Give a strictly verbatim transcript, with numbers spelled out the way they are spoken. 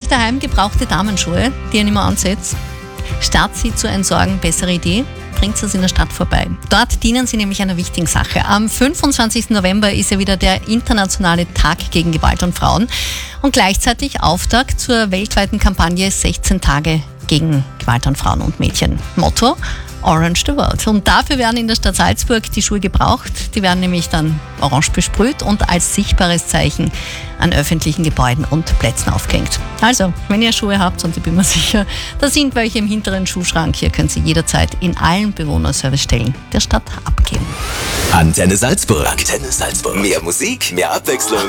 daheim gebrauchte Damenschuhe, die ihr nicht mehr anzieht? Statt sie zu entsorgen, bessere Idee, bringt sie in der Stadt vorbei. Dort dienen sie nämlich einer wichtigen Sache. Am fünfundzwanzigsten November ist ja wieder der internationale Tag gegen Gewalt an Frauen und gleichzeitig Auftakt zur weltweiten Kampagne sechzehn Tage gegen Gewalt an Frauen und Mädchen. Motto: Orange the World. Und dafür werden in der Stadt Salzburg die Schuhe gebraucht. Die werden nämlich dann orange besprüht und als sichtbares Zeichen an öffentlichen Gebäuden und Plätzen aufgehängt. Also, wenn ihr Schuhe habt, und ich bin mir sicher, da sind welche im hinteren Schuhschrank, hier könnt ihr jederzeit in allen Bewohnerservicestellen der Stadt abgeben. Antenne Salzburg. Antenne Salzburg. Mehr Musik, mehr Abwechslung.